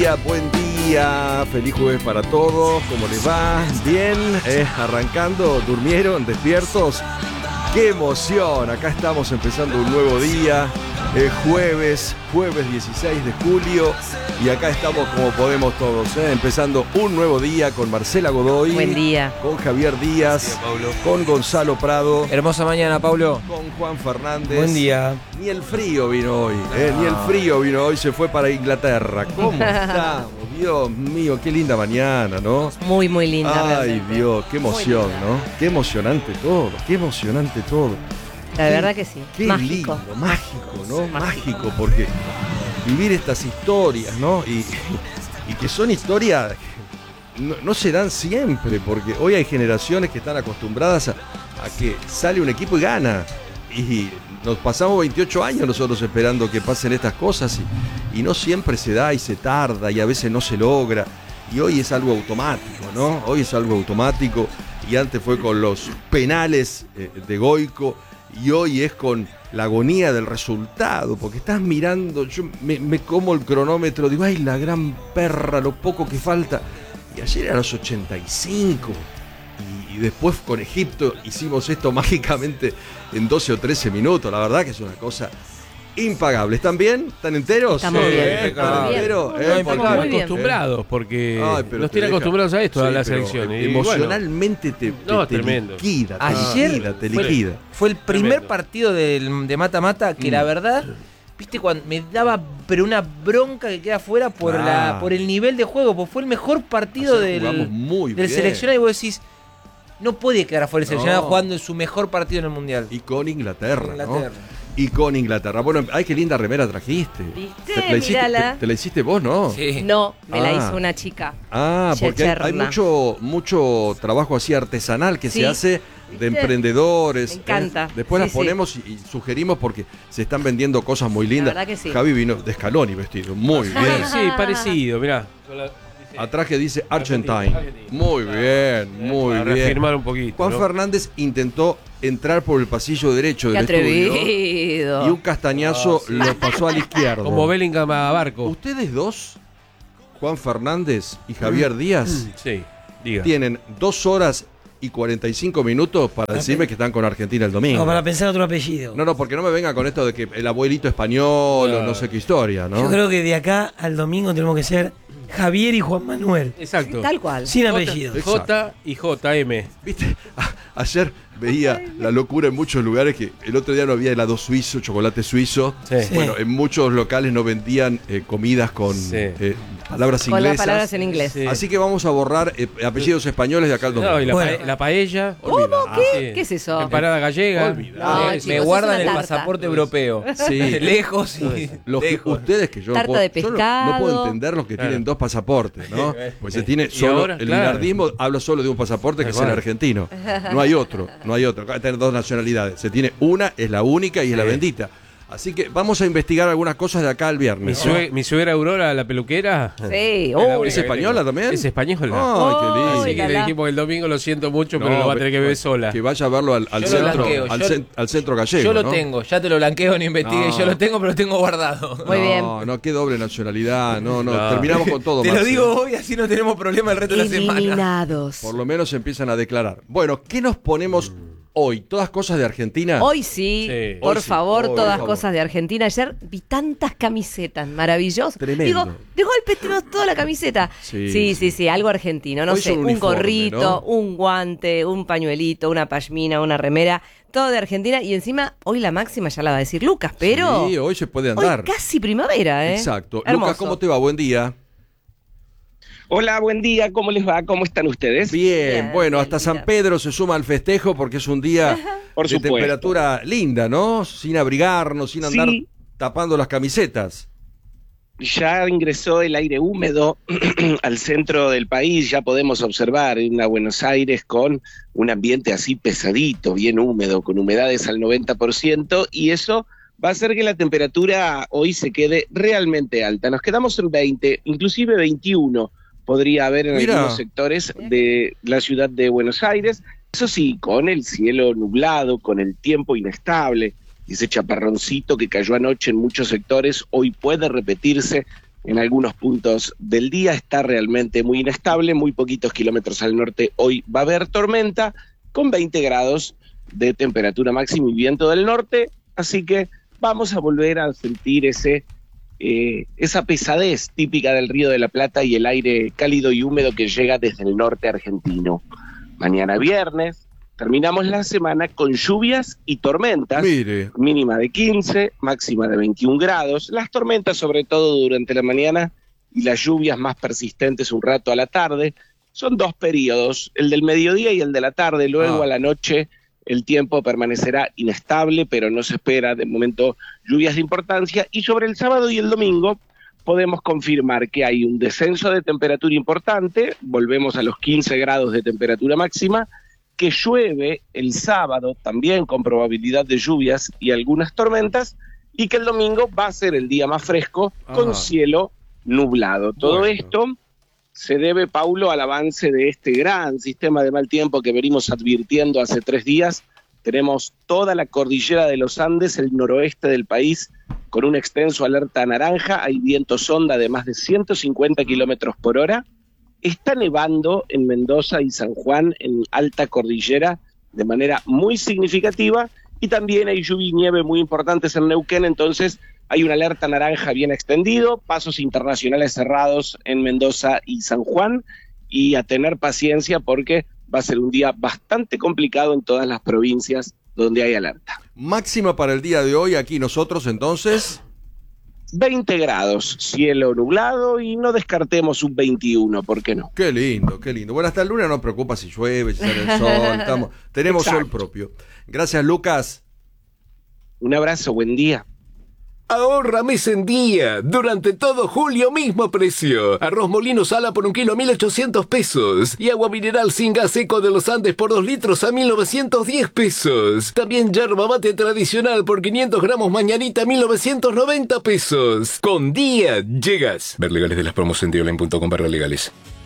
Buen día, feliz jueves para todos, ¿cómo les va? Bien, arrancando, durmieron, despiertos, qué emoción, acá estamos empezando un nuevo día, jueves 16 de julio y acá estamos como podemos todos, empezando un nuevo día con Marcela Godoy. Buen día. Con Javier Díaz, con Gonzalo Prado. Hermosa mañana, Pablo. Con Juan Fernández. Buen día. Ni el frío vino hoy, ni el frío vino hoy, se fue para Inglaterra. ¿Cómo estamos? Dios mío, qué linda mañana, ¿no? Muy, muy linda. Ay, Dios, qué emoción, ¿no? Qué emocionante todo. La verdad que sí. Qué mágico. lindo, mágico, ¿no? Mágico, porque vivir estas historias, ¿no? Y que son historias que no se dan siempre, porque hoy hay generaciones que están acostumbradas a que sale un equipo y gana. Y nos pasamos 28 años nosotros esperando que pasen estas cosas y no siempre se da y se tarda y a veces no se logra. Y hoy es algo automático, ¿no? Hoy es algo automático y antes fue con los penales de Goico y hoy es con la agonía del resultado, porque estás mirando, yo me como el cronómetro, digo, ay, la gran perra, lo poco que falta. Y ayer era los 85. Y después con Egipto hicimos esto mágicamente en 12 o 13 minutos. La verdad que es una cosa impagable. ¿Están bien? ¿Están enteros? Estamos bien. ¿Están enteros? Estamos muy bien. acostumbrados, porque pero nos tienen acostumbrados a esto, sí, a la pero selección. Y emocionalmente te tremendo. liquida. Te Fue- liquida. Fue el primer Tremendo. partido de mata-mata que la verdad, viste, cuando me daba pero una bronca que queda fuera por por el nivel de juego, porque fue el mejor partido Ayer jugamos muy del bien. seleccionado y vos decís, no puede quedar afuera el seleccionado No. jugando en su mejor partido en el Mundial. Y con Inglaterra, Inglaterra. ¿no? Y con Inglaterra. Bueno, ay, qué linda remera trajiste. ¿Viste? Mírala. Te la hiciste vos, ¿no? Sí. No, me la Ah. hizo una chica. Porque hay Checherna. mucho trabajo así artesanal que Sí. se hace de emprendedores. Me encanta. Después Sí, las ponemos y sugerimos porque se están vendiendo cosas muy lindas. verdad que sí. Javi vino de Scaloni vestido, muy bien. Sí, parecido, mirá. Atrás que dice Argentine. Muy bien, muy Para bien. reafirmar un poquito. Juan ¿no? Fernández intentó entrar por el pasillo derecho Qué del estudio atrevido. y un castañazo lo pasó al izquierdo. Como Bellingham a Barco. Ustedes dos, Juan Fernández y Javier Díaz, Sí, diga. tienen 2 horas y 45 minutos para decirme que están con Argentina el domingo. No, para pensar otro apellido. No, porque no me venga con esto de que el abuelito español o no sé qué historia, ¿no? Yo creo que de acá al domingo tenemos que ser Javier y Juan Manuel. Exacto. Tal cual. Sin apellido. J y JM. ¿Viste? Ayer veía la locura en muchos lugares que el otro día no había helado suizo, chocolate suizo. Sí. Bueno, en muchos locales no vendían comidas con Sí. palabras Con las inglesas. palabras en inglés. Sí. Así que vamos a borrar apellidos españoles de acá al domingo. No, y la, Bueno. la paella. ¿Cómo? Olvidá. ¿Qué? ¿Qué es eso? Empanada gallega. No, Me chicos, guardan es el una tarta. pasaporte europeo. Sí. Lejos y Los que, lejos. ustedes que yo, Tarta de yo no pescado. puedo entender los que Claro. tienen 2 pasaportes, ¿no? Pues se tiene Y solo, ahora, el claro. minardismo habla solo de un pasaporte que es el Tal cual. argentino. No hay otro. Acá tener 2 nacionalidades. Se tiene una, es la única y es la bendita. Así que vamos a investigar algunas cosas de acá al viernes. Mi suegra Aurora, la peluquera. Sí. la Oh, única ¿Es que española tengo. también? Es española. Ay, qué lindo. Así que la, le la. dijimos que el domingo lo siento mucho, pero No, lo va a tener que beber sola. Que vaya a verlo al Yo lo centro, blanqueo, al centro gallego. Yo lo ¿no? tengo, ya te lo blanqueo, no investigues. No. Yo lo tengo, pero lo tengo guardado. Muy bien. No, qué doble nacionalidad. No, No. terminamos con todo. Te lo Marce. digo hoy, así no tenemos problema el resto de la semana. Eliminados. Por lo menos se empiezan a declarar. Bueno, ¿qué nos ponemos hoy? ¿Todas cosas de Argentina? Hoy sí, Sí. por Hoy sí, favor, por todas favor. cosas de Argentina. Ayer vi tantas camisetas maravillosas. Tremendo. Digo, de golpe tenemos toda la camiseta. Sí. Sí, algo argentino. No Hoy sé, son un uniforme, gorrito, ¿no? un guante, un pañuelito, una pashmina, una remera. Todo de Argentina. Y encima, hoy la máxima ya la va a decir Lucas, pero Sí, hoy se puede hoy andar. casi primavera, ¿eh? Exacto. Hermoso. Lucas, ¿cómo te va? Buen día. Hola, buen día, ¿cómo les va? ¿Cómo están ustedes? Bien, bueno, bien, hasta mira. San Pedro se suma al festejo porque es un día Por de supuesto. temperatura linda, ¿no? Sin abrigarnos, sin andar Sí. tapando las camisetas. Ya ingresó el aire húmedo al centro del país, ya podemos observar una Buenos Aires con un ambiente así pesadito, bien húmedo, con humedades al 90%, y eso va a hacer que la temperatura hoy se quede realmente alta. Nos quedamos en 20, inclusive 21 podría haber en Mira. algunos sectores de la ciudad de Buenos Aires. Eso sí, con el cielo nublado, con el tiempo inestable, y ese chaparroncito que cayó anoche en muchos sectores, hoy puede repetirse en algunos puntos del día. Está realmente muy inestable, muy poquitos kilómetros al norte. Hoy va a haber tormenta con 20 grados de temperatura máxima y viento del norte, así que vamos a volver a sentir esa pesadez típica del Río de la Plata y el aire cálido y húmedo que llega desde el norte argentino. Mañana viernes terminamos la semana con lluvias y tormentas. Mire. Mínima de 15, máxima de 21 grados. Las tormentas sobre todo durante la mañana y las lluvias más persistentes un rato a la tarde. Son 2 periodos, el del mediodía y el de la tarde. Luego a la noche el tiempo permanecerá inestable, pero no se espera de momento lluvias de importancia. Y sobre el sábado y el domingo podemos confirmar que hay un descenso de temperatura importante, volvemos a los 15 grados de temperatura máxima, que llueve el sábado también con probabilidad de lluvias y algunas tormentas, y que el domingo va a ser el día más fresco con cielo nublado. Todo esto se debe, Paulo, al avance de este gran sistema de mal tiempo que venimos advirtiendo hace 3 días. Tenemos toda la cordillera de los Andes, el noroeste del país, con un extenso alerta naranja. Hay vientos sonda de más de 150 kilómetros por hora. Está nevando en Mendoza y San Juan, en alta cordillera, de manera muy significativa. Y también hay lluvia y nieve muy importantes en Neuquén, entonces hay una alerta naranja bien extendido, pasos internacionales cerrados en Mendoza y San Juan, y a tener paciencia porque va a ser un día bastante complicado en todas las provincias donde hay alerta. Máxima para el día de hoy, aquí nosotros entonces 20 grados, cielo nublado, y no descartemos un 21, ¿por qué no? Qué lindo, qué lindo. Bueno, hasta el lunes no preocupa si llueve, si sale el sol, tenemos sol propio. Gracias, Lucas. Un abrazo, buen día. Ahorra mes en día. Durante todo julio, mismo precio. Arroz Molino Sala por 1 kilo, 1.800 pesos. Y agua mineral sin gas Eco de los Andes por 2 litros a 1.910 pesos. También yerba mate tradicional por 500 gramos mañanita, 1.990 pesos. Con día llegas. Ver legales de las promos en dioline.com/legales.